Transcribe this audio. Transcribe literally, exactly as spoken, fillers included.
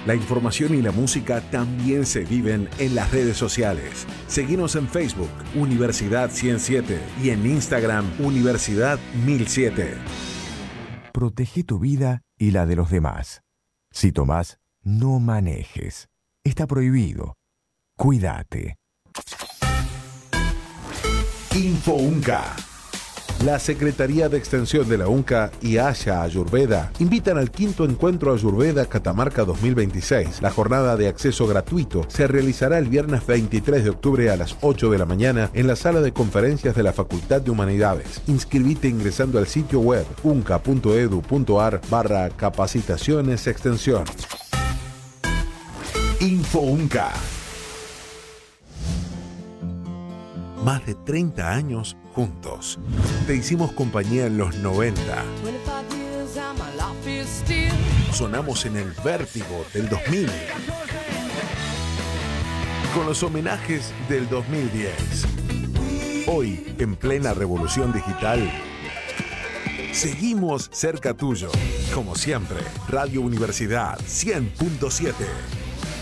La información y la música también se viven en las redes sociales. Seguinos en Facebook, Universidad ciento siete, y en Instagram, Universidad mil siete. Protege tu vida y la de los demás. Si tomás, no manejes. Está prohibido. Cuídate. Info UNCA. La Secretaría de Extensión de la UNCA y Asha Ayurveda invitan al quinto encuentro Ayurveda Catamarca dos mil veintiséis. La jornada de acceso gratuito se realizará el viernes veintitrés de octubre a las ocho de la mañana en la sala de conferencias de la Facultad de Humanidades. Inscribite ingresando al sitio web unca.edu.ar barra capacitaciones extensión. Info UNCA. Más de treinta años juntos. Te hicimos compañía en los noventa. Sonamos en el vértigo del dos mil. Con los homenajes del dos mil diez. Hoy, en plena revolución digital, seguimos cerca tuyo. Como siempre, Radio Universidad cien punto siete.